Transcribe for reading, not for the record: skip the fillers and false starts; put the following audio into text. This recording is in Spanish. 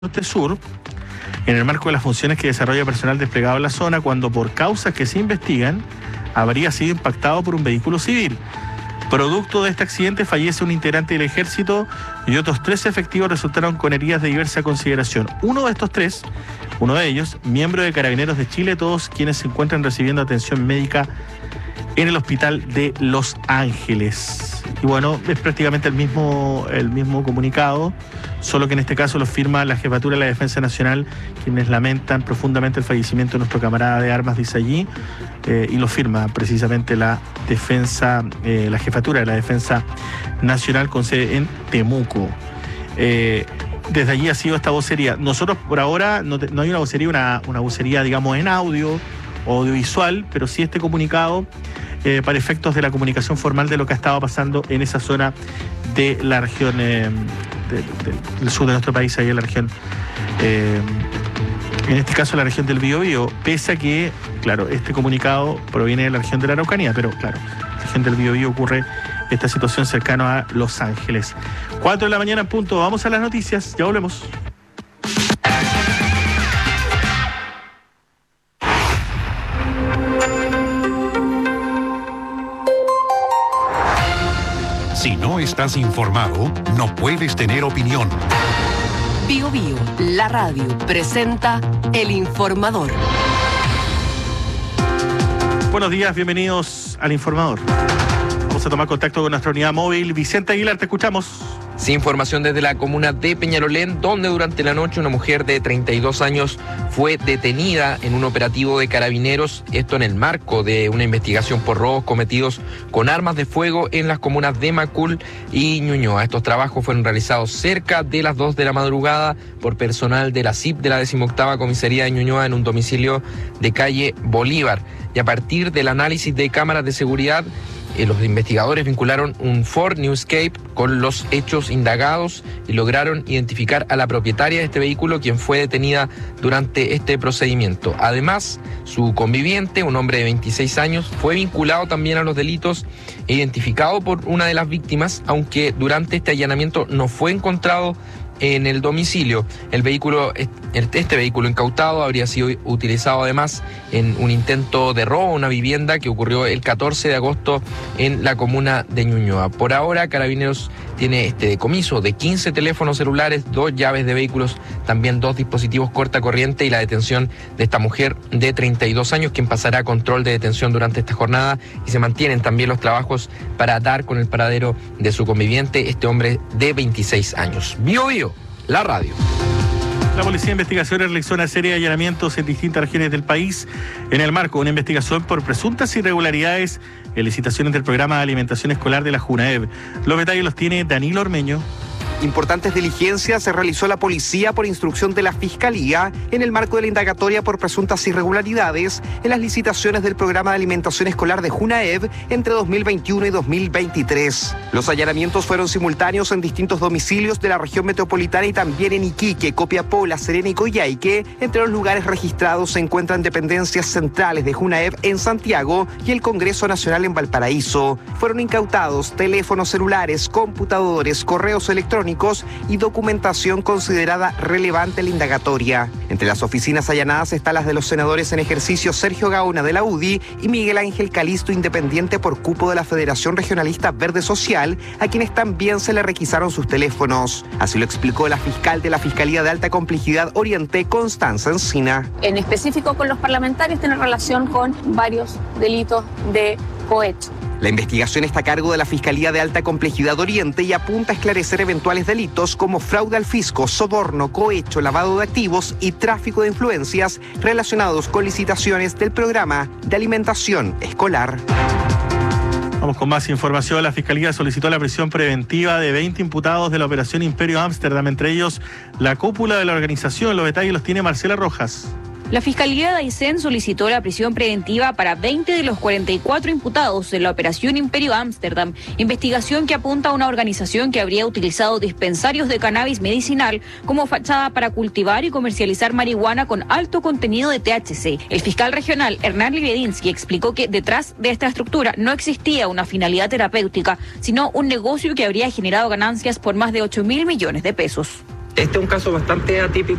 Norte Sur, en el marco de las funciones que desarrolla personal desplegado en la zona, cuando por causas que se investigan habría sido impactado por un vehículo civil. Producto de este accidente fallece un integrante del ejército y otros 3 efectivos resultaron con heridas de diversa consideración. Uno de ellos, miembro de Carabineros de Chile, todos quienes se encuentran recibiendo atención médica en el hospital de Los Ángeles. Y bueno, es prácticamente el mismo comunicado, solo que en este caso lo firma la Jefatura de la Defensa Nacional, quienes lamentan profundamente el fallecimiento de nuestro camarada de armas, dice allí, y lo firma precisamente la Jefatura de la Defensa Nacional con sede en Temuco. Desde allí ha sido esta vocería. Nosotros por ahora no hay una vocería, una vocería, digamos, en audio o audiovisual, pero sí este comunicado para efectos de la comunicación formal de lo que ha estado pasando en esa zona de la región del sur de nuestro país, ahí en la región, en este caso la región del Biobío, pese a que, claro, este comunicado proviene de la región de la Araucanía, pero claro, en la región del Biobío ocurre esta situación cercana a Los Ángeles. 4 de la mañana en punto, vamos a las noticias, ya volvemos. Si no estás informado, no puedes tener opinión. Biobío, la radio, presenta El Informador. Buenos días, bienvenidos al Informador. Vamos a tomar contacto con nuestra unidad móvil. Vicente Aguilar, te escuchamos. Sí, información desde la comuna de Peñalolén, donde durante la noche una mujer de 32 años fue detenida en un operativo de carabineros, esto en el marco de una investigación por robos cometidos con armas de fuego en las comunas de Macul y Ñuñoa. Estos trabajos fueron realizados cerca de las 2 de la madrugada por personal de la CIP de la 18ª Comisaría de Ñuñoa en un domicilio de calle Bolívar. Y a partir del análisis de cámaras de seguridad, los investigadores vincularon un Ford Newscape con los hechos indagados y lograron identificar a la propietaria de este vehículo, quien fue detenida durante este procedimiento. Además, su conviviente, un hombre de 26 años, fue vinculado también a los delitos e identificado por una de las víctimas, aunque durante este allanamiento no fue encontrado en el domicilio. Este vehículo incautado habría sido utilizado además en un intento de robo a una vivienda que ocurrió el 14 de agosto en la comuna de Ñuñoa. Por ahora, Carabineros tiene este decomiso de 15 teléfonos celulares, 2 llaves de vehículos, también 2 dispositivos cortacorriente y la detención de esta mujer de 32 años, quien pasará a control de detención durante esta jornada, y se mantienen también los trabajos para dar con el paradero de su conviviente, este hombre de 26 años. Biobío, la radio. La Policía de Investigaciones realizó una serie de allanamientos en distintas regiones del país en el marco de una investigación por presuntas irregularidades en licitaciones del programa de alimentación escolar de la JUNAEV. Los detalles los tiene Danilo Ormeño. Importantes diligencias se realizó la policía por instrucción de la Fiscalía en el marco de la indagatoria por presuntas irregularidades en las licitaciones del programa de alimentación escolar de JUNAEV entre 2021 y 2023. Los allanamientos fueron simultáneos en distintos domicilios de la región metropolitana y también en Iquique, Copiapó, La Serena y Coyhaique. Entre los lugares registrados se encuentran dependencias centrales de JUNAEV en Santiago y el Congreso Nacional en Valparaíso. Fueron incautados teléfonos celulares, computadores, correos electrónicos y documentación considerada relevante en la indagatoria. Entre las oficinas allanadas están las de los senadores en ejercicio Sergio Gaona de la UDI y Miguel Ángel Calisto, independiente por cupo de la Federación Regionalista Verde Social, a quienes también se le requisaron sus teléfonos. Así lo explicó la fiscal de la Fiscalía de Alta Complejidad Oriente, Constanza Encina. En específico con los parlamentarios tiene relación con varios delitos de cohecho. La investigación está a cargo de la Fiscalía de Alta Complejidad Oriente y apunta a esclarecer eventuales delitos como fraude al fisco, soborno, cohecho, lavado de activos y tráfico de influencias relacionados con licitaciones del programa de alimentación escolar. Vamos con más información. La Fiscalía solicitó la prisión preventiva de 20 imputados de la Operación Imperio Ámsterdam, entre ellos la cúpula de la organización. Los detalles los tiene Marcela Rojas. La Fiscalía de Aysén solicitó la prisión preventiva para 20 de los 44 imputados de la Operación Imperio Ámsterdam, investigación que apunta a una organización que habría utilizado dispensarios de cannabis medicinal como fachada para cultivar y comercializar marihuana con alto contenido de THC. El fiscal regional Hernán Liedinsky explicó que detrás de esta estructura no existía una finalidad terapéutica, sino un negocio que habría generado ganancias por más de 8.000 millones de pesos. Este es un caso bastante atípico.